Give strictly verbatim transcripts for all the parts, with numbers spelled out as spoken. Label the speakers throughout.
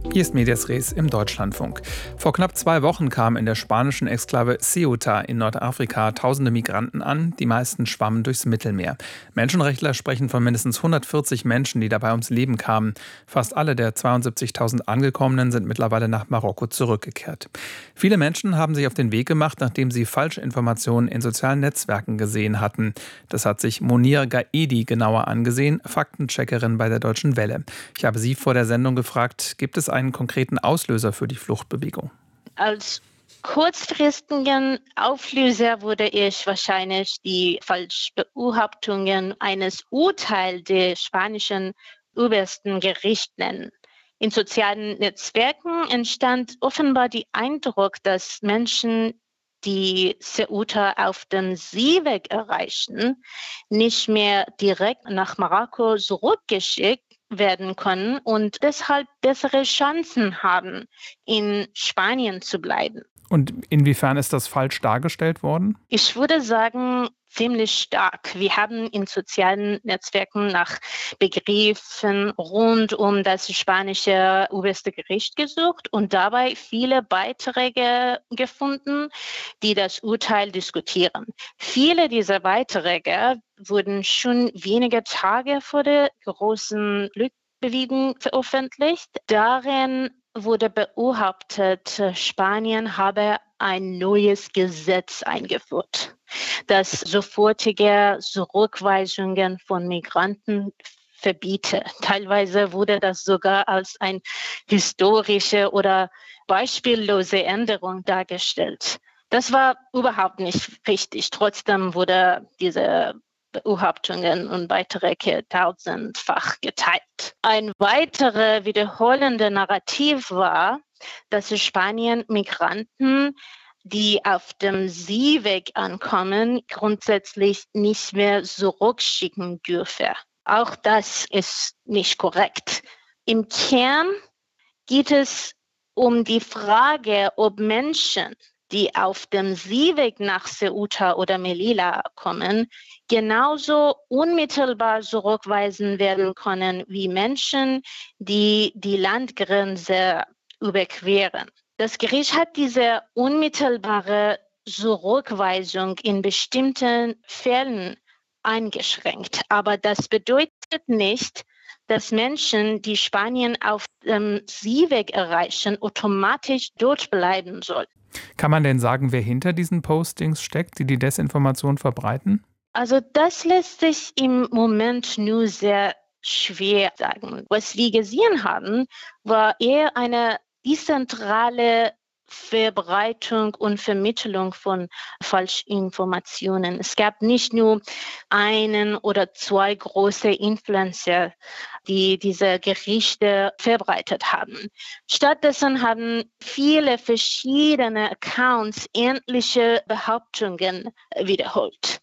Speaker 1: Hier ist Medias Res im Deutschlandfunk. Vor knapp zwei Wochen kamen in der spanischen Exklave Ceuta in Nordafrika tausende Migranten an, die meisten schwammen durchs Mittelmeer. Menschenrechtler sprechen von mindestens hundertvierzig Menschen, die dabei ums Leben kamen. Fast alle der zweiundsiebzigtausend Angekommenen sind mittlerweile nach Marokko zurückgekehrt. Viele Menschen haben sich auf den Weg gemacht, nachdem sie falsche Informationen in sozialen Netzwerken gesehen hatten. Das hat sich Monir Gaedi genauer angesehen, Faktencheckerin bei der Deutschen Welle. Ich habe sie vor der Sendung gefragt, gibt es einen konkreten Auslöser für die Fluchtbewegung?
Speaker 2: Als kurzfristigen Auflöser würde ich wahrscheinlich die Falschbehauptungen eines Urteils der spanischen obersten Gericht nennen. In sozialen Netzwerken entstand offenbar der Eindruck, dass Menschen, die Ceuta auf dem Seeweg erreichen, nicht mehr direkt nach Marokko zurückgeschickt werden können und deshalb bessere Chancen haben, in Spanien zu bleiben.
Speaker 1: Und inwiefern ist das falsch dargestellt worden?
Speaker 2: Ich würde sagen, ziemlich stark. Wir haben in sozialen Netzwerken nach Begriffen rund um das spanische oberste Gericht gesucht und dabei viele Beiträge gefunden, die das Urteil diskutieren. Viele dieser Beiträge wurden schon wenige Tage vor der großen Fluchtbewegung veröffentlicht. Darin wurde beobachtet, Spanien habe ein neues Gesetz eingeführt, das sofortige Zurückweisungen von Migranten verbiete. Teilweise wurde das sogar als eine historische oder beispiellose Änderung dargestellt. Das war überhaupt nicht richtig. Trotzdem wurde diese Beobachtungen und Beiträge tausendfach geteilt. Ein weiterer wiederholender Narrativ war, dass Spanien Migranten, die auf dem Seeweg ankommen, grundsätzlich nicht mehr zurückschicken dürfe. Auch das ist nicht korrekt. Im Kern geht es um die Frage, ob Menschen, die auf dem Seeweg nach Ceuta oder Melilla kommen, genauso unmittelbar zurückweisen werden können wie Menschen, die die Landgrenze überqueren. Das Gericht hat diese unmittelbare Zurückweisung in bestimmten Fällen eingeschränkt. Aber das bedeutet nicht, dass Menschen, die Spanien auf dem Seeweg erreichen, automatisch dort bleiben sollen.
Speaker 1: Kann man denn sagen, wer hinter diesen Postings steckt, die die Desinformation verbreiten?
Speaker 2: Also das lässt sich im Moment nur sehr schwer sagen. Was wir gesehen haben, war eher eine dezentrale Verbreitung und Vermittlung von Falschinformationen. Es gab nicht nur einen oder zwei große Influencer, die diese Gerichte verbreitet haben. Stattdessen haben viele verschiedene Accounts ähnliche Behauptungen wiederholt.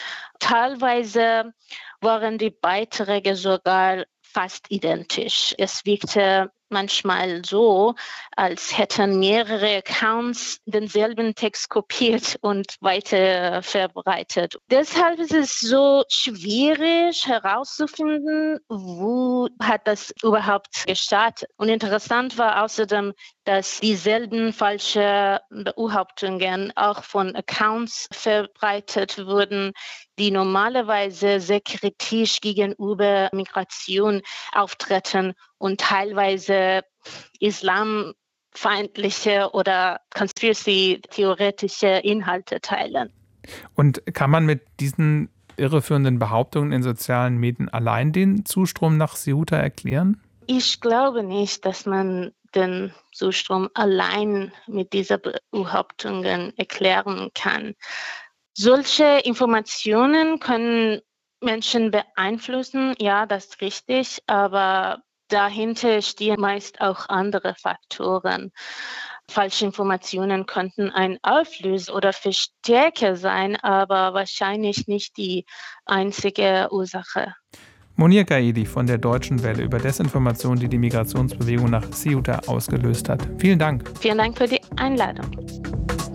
Speaker 2: Teilweise waren die Beiträge sogar fast identisch. Es wirkte manchmal so, als hätten mehrere Accounts denselben Text kopiert und weiter verbreitet. Deshalb ist es so schwierig herauszufinden, wo hat das überhaupt gestartet. Und interessant war außerdem, dass dieselben falsche Behauptungen auch von Accounts verbreitet wurden, die normalerweise sehr kritisch gegenüber Migration auftreten und teilweise islamfeindliche oder conspiracy-theoretische Inhalte teilen.
Speaker 1: Und kann man mit diesen irreführenden Behauptungen in sozialen Medien allein den Zustrom nach Ceuta erklären?
Speaker 2: Ich glaube nicht, dass man den Zustrom allein mit diesen Behauptungen erklären kann. Solche Informationen können Menschen beeinflussen, ja, das ist richtig, aber dahinter stehen meist auch andere Faktoren. Falsche Informationen könnten ein Auslöser oder Verstärker sein, aber wahrscheinlich nicht die einzige Ursache.
Speaker 1: Monir Gaedi von der Deutschen Welle über Desinformation, die die Migrationsbewegung nach Ceuta ausgelöst hat. Vielen Dank.
Speaker 2: Vielen Dank für die Einladung.